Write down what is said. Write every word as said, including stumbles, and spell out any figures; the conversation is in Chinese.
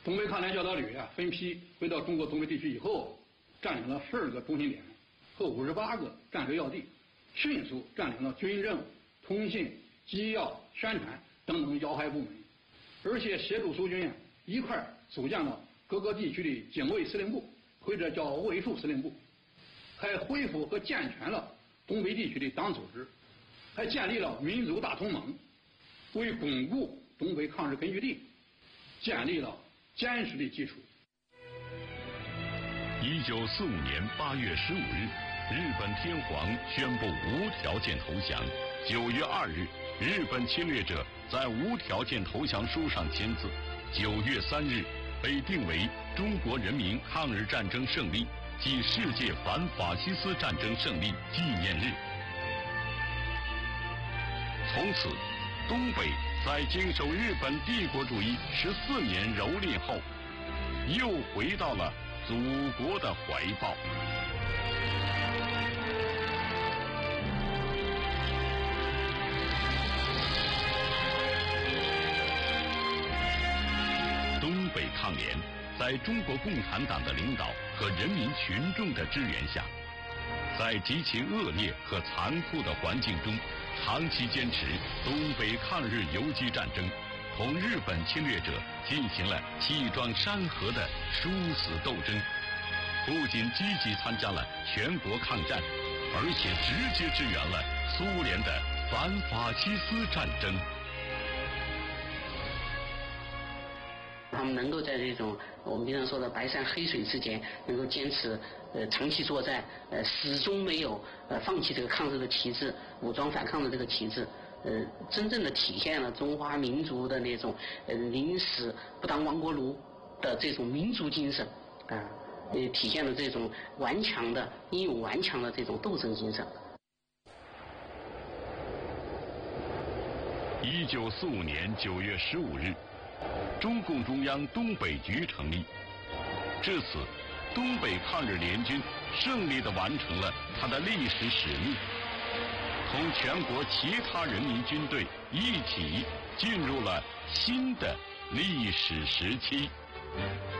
东北抗联教导旅啊，分批回到中国东北地区以后，占领了十二个中心点和五十八个战略要地，迅速占领了军政、通信、机要、宣传等等要害部门，而且协助苏军啊一块儿组建了各个地区的警卫司令部，或者叫卫戍司令部，还恢复和健全了东北地区的党组织，还建立了民族大同盟，为巩固东北抗日根据地建立了坚实的基础。 一九四五年八月十五日，日本天皇宣布无条件投降。九月二日，日本侵略者在无条件投降书上签字。九月三日，被定为中国人民抗日战争胜利暨世界反法西斯战争胜利纪念日。从此，东北在经受日本帝国主义十四年蹂躏后，又回到了祖国的怀抱。东北抗联在中国共产党的领导和人民群众的支援下，在极其恶劣和残酷的环境中，长期坚持东北抗日游击战争，同日本侵略者进行了气壮山河的殊死斗争，不仅积极参加了全国抗战，而且直接支援了苏联的反法西斯战争。 他们能够在这种我们经常说的白山黑水之间，能够坚持呃长期作战，呃始终没有呃放弃这个抗日的旗帜，武装反抗的这个旗顽，呃真正的体现了中华民族的那种呃宁死不当亡国奴的这种民族精神啊，也体现了这种顽强的英勇顽强的这种斗争精神。 一九四五年九月十五日，中共中央东北局成立。至此，东北抗日联军胜利地完成了它的历史使命，同全国其他人民军队一起进入了新的历史时期。